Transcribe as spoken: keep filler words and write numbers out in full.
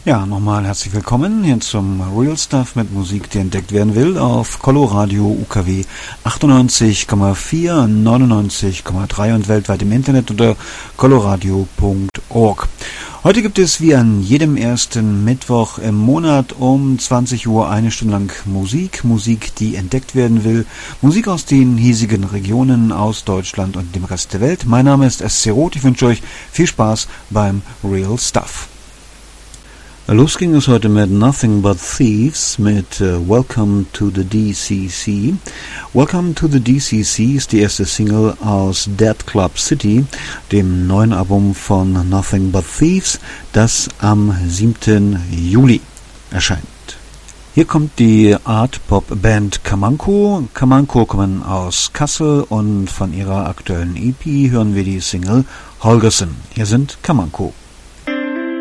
Ja, nochmal herzlich willkommen hier zum Real Stuff mit Musik, die entdeckt werden will, auf Coloradio U K W achtundneunzig Komma vier, neunundneunzig Komma drei und weltweit im Internet unter coloradio punkt org. Heute gibt es wie an jedem ersten Mittwoch im Monat um zwanzig Uhr eine Stunde lang Musik, Musik, die entdeckt werden will, Musik aus den hiesigen Regionen, aus Deutschland und dem Rest der Welt. Mein Name ist S C Roth, ich wünsche euch viel Spaß beim Real Stuff. Los ging es heute mit Nothing But Thieves mit uh, Welcome to the D C C. Welcome to the D C C ist die erste Single aus Dead Club City, dem neuen Album von Nothing But Thieves, das am siebten Juli erscheint. Hier kommt die Art-Pop-Band Kamanko. Kamanko kommen aus Kassel und von ihrer aktuellen E P hören wir die Single Holgersen. Hier sind Kamanko.